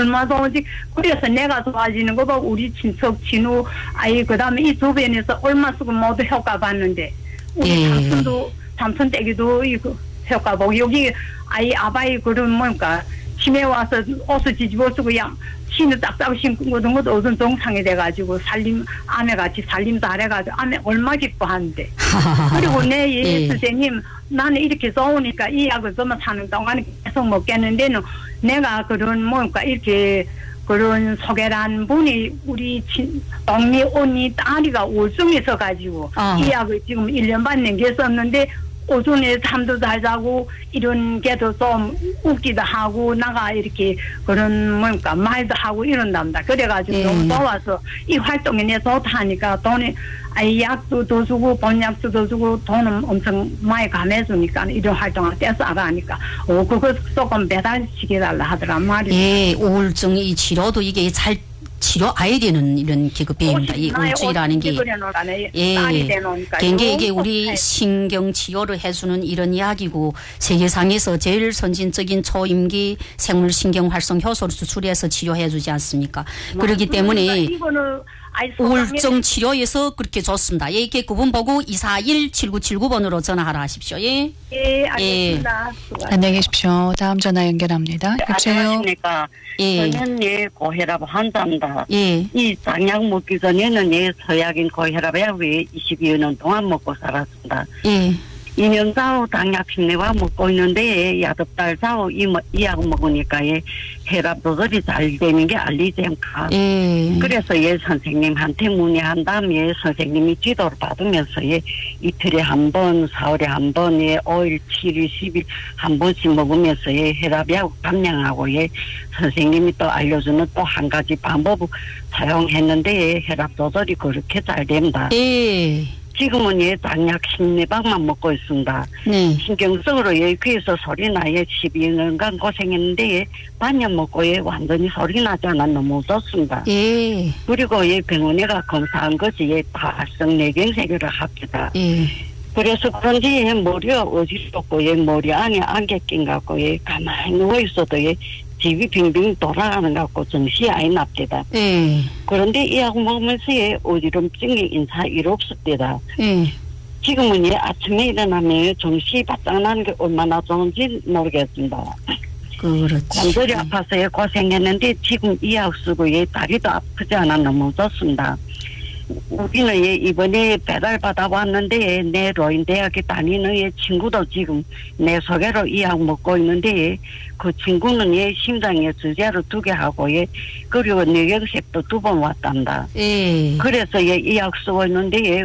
얼마나 오직 그래서 내가 좋아지는 거 봐. 우리 친척 친구 아이 그다음에 이 주변에서 얼마 쓰고 모두 효과 봤는데 우리 삼촌 떼기도 이거 효과 보고 여기 아이 아바이 그런 뭐니까 치매 와서 옷을 뒤집어 쓰고 양 신을 딱딱 신고 그런 것도 어떤 동상이 돼가지고 살림 아내 같이 살림 잘해가지고 아내 얼마 기뻐하는데 그리고 내 예. 선생님 나는 이렇게 좋으니까 이 약을 좀 사는 동안에 계속 먹겠는데는 내가 그런 뭐니까 이렇게 그런 소개란 분이 우리 동네 언니 딸이가 우울증이 있어가지고 이 약을 지금 1년 반 남겼었는데 오전에 잠도 잘 자고 이런 게도 좀 웃기도 하고 나가 이렇게 그런 뭐니까 말도 하고 이런답니다. 그래가지고 너무 좋아서 이 활동에 내 좋다니까 돈이 아이 약도 더 주고 본약도 더 주고 돈은 엄청 많이 감해주니까 이런 활동을 떼서 알아하니까 그거 조금 배달시켜달라 하더란 말이에요. 예, 우울증 이 치료도 이게 잘 치료해야 되는 이런 기급입니다. 이 우울증이라는 게. 예. 굉장히 이게 우리 신경 치료를 해주는 이런 이야기고 세계상에서 제일 선진적인 초임기 생물신경 활성 효소를 수출해서 치료해주지 않습니까? 그렇기 때문에 우울증 치료에서 그렇게 좋습니다. 예, 이렇게 그분 보고 241-7979번으로 전화하라 하십시오. 예. 예, 알겠습니다. 예. 안녕히 계십시오. 다음 전화 연결합니다. 여보세요. 안녕하십니까. 예. 저는 예 고혈압 환자입니다. 예. 이 장약 먹기 전에는 예 서약인 고혈압 약을 22년 동안 먹고 살았습니다. 예. 2년 좌우 당약 힘내와 먹고 있는데 야듭달 좌우 이 약 먹으니까 예 혈압 조절이 잘 되는 게 알리지 않까. 예. 그래서 예 선생님한테 문의한 다음에 선생님이 지도를 받으면서 예 이틀에 한 번, 4월에 한 번, 예 5일, 7일, 10일 한 번씩 먹으면서 예 혈압약 감량하고 예 선생님이 또 알려주는 또 한 가지 방법을 사용했는데 예 혈압 조절이 그렇게 잘 됩니다. 예. 지금은 예 장약 심리박만 먹고 있습니다. 네. 신경성으로 예 귀에서 소리나 예 12년간 고생했는데 예 반년 먹고 예 완전히 소리 나지 않아 너무 좋습니다. 예. 그리고 예 병원에 가 검사한 것이 예 발성 뇌경색을 합니다. 예. 그래서 그런지 예 머리가 어지럽고 예 머리 안에 안개 낀 것 같고 예 가만히 누워 있어도 예 집이 빙빙 돌아가는 것 같고 정신이 안 납니다. 예. 그런데 이 약 먹으면서 예 어지럼증이 인사 이롭습니다. 예. 지금은 예 아침에 일어나면 정신이 바짝 나는 게 얼마나 좋은지 모르겠습니다. 그렇지. 관절이 아파서 예 고생했는데 지금 이 약 쓰고 예 다리도 아프지 않아 너무 좋습니다. 우리는 예 이번에 배달 받아왔는데 내 로인대학에 다니는 예 친구도 지금 내 소개로 이 약 먹고 있는데 그 친구는 예 심장에 주제를 2개 하고 예 그리고 뇌경색도 2번 왔답니다. 예. 그래서 예 이 약 쓰고 있는데 예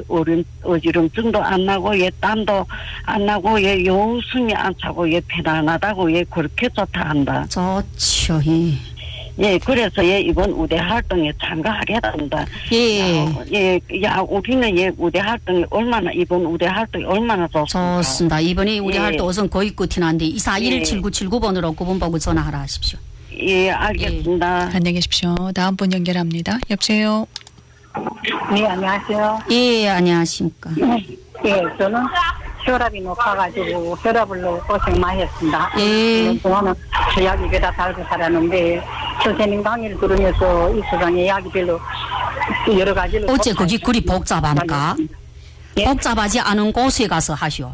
어지럼증도 안 나고 예 땀도 안 나고 예 요숨이 안 차고 예 편안하다고 예 그렇게 좋다 한다. 좋죠. 예. 예, 그래서 예 이번 우대 활동에 참가하겠답니다. 예. 야, 우리는 예 우대 활동이 얼마나 이번 우대 활동이 얼마나 좋습니까? 좋습니다. 이번에 우리 예. 활동 우선 거의 끝이 난데 241-7979번으로 그분 보고 전화하라 하십시오. 예, 알겠습니다. 안녕히 계십시오. 다음 분 연결합니다. 여보세요. 네, 안녕하세요. 예, 안녕하십니까. 예, 저는 혈압이 높아가지고 혈압으로 고생 많이 했습니다. 예. 저는 약 입에다 달고 살았는데 선생님 강의를 들으면서 이 세상에 약이 별로 여러 가지로 어째 그게 그리 복잡합니까? 예? 복잡하지 않은 곳에 가서 하시오.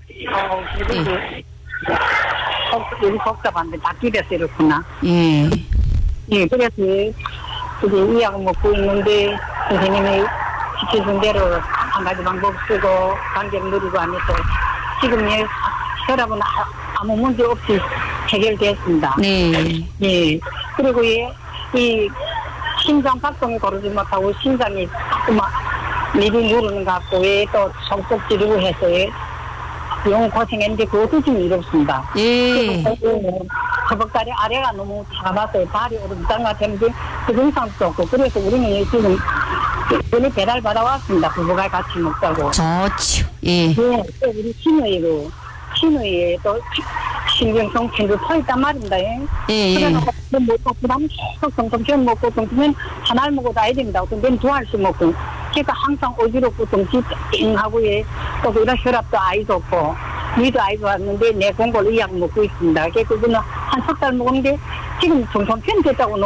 여기 복잡한데 다 길에서 이렇구나. 예. 예, 그래서 이 약을 먹고 있는데 선생님이 시켜준 대로 한 가지 방법 쓰고 간격 누리고 하면서 지금 혈압은 아무 문제 없이 해결됐습니다. 네. 예. 그리고 이 심장 박동이 고르지 못하고 심장이 막 미리 누르는 것 같고 또 속속 찌르고 해서 영 고생했는데 그것도 좀 이롭습니다. 예. 허벅다리 아래가 너무 차가워서 발이 오르장가 같은데 그 증상도 없고 그래서 우리는 지금 오늘 배달 받아왔습니다. 부부가 같이 먹자고. 좋죠. 예. 예. 또 우리 신우에 또 신경성 편도 서 있단 말입니다. 예. 그래서 먹고 그다음 계속 정통편 먹고 정통편 하나를 먹고 다야 됩니다. 어떤 데는 2알씩 먹고. 그러니까 항상 어지럽고 정신 띵하고 또 그런 혈압도 아이 좋고 위도 아이 좋았는데 내 공고를 이 약 먹고 있습니다. 그래서 그거는 한 3달 먹었는데 지금 정통편 됐다고